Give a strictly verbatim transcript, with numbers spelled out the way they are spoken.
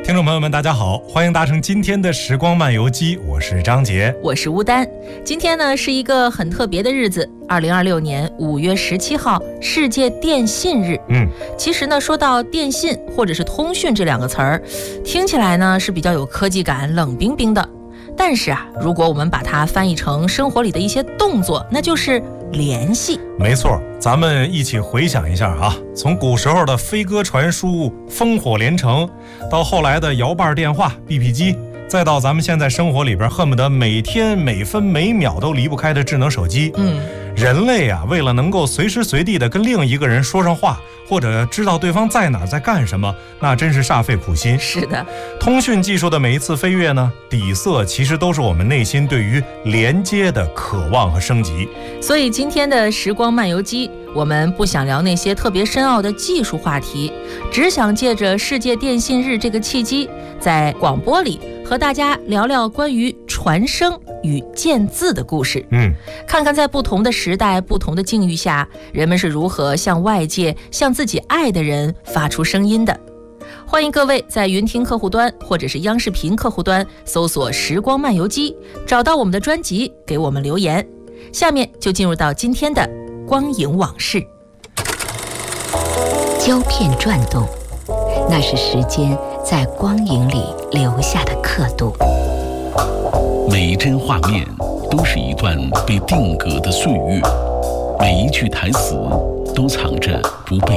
听众朋友们大家好，欢迎搭乘今天的时光漫游记，我是张杰， 我是乌丹。今天呢是一个很特别的日子，二零二六年五月十七号，世界电信日。 嗯， 其实呢，说到电信或者是通讯这两个词儿，听起来呢是比较有科技感、冷冰冰的。但是啊，如果我们把它翻译成生活里的一些动作，那就是联系。 没错，咱们一起回想一下啊，从古时候的飞鸽传书、烽火连城，到后来的摇把电话、B P 机，再到咱们现在生活里边恨不得每天每分每秒都离不开的智能手机。 嗯， 人类啊，为了能够随时随地的跟另一个人说上话，或者知道对方在哪儿在干什么，那真是煞费苦心。 是的， 通讯技术的每一次飞跃呢，底色其实都是我们内心对于连接的渴望和升级。 所以今天的时光漫游记，我们不想聊那些特别深奥的技术话题，只想借着世界电信日这个契机，在广播里和大家聊聊关于传声与见字的故事。 嗯， 看看在不同的时代、不同的境遇下，人们是如何向外界、向自己爱的人发出声音的。欢迎各位在云听客户端或者是央视频客户端搜索时光漫游记，找到我们的专辑，给我们留言。下面就进入到今天的光影往事。 胶片转动，那是时间在光影里留下的刻度。 每一帧画面都是一段被定格的岁月，每一句台词都藏着不被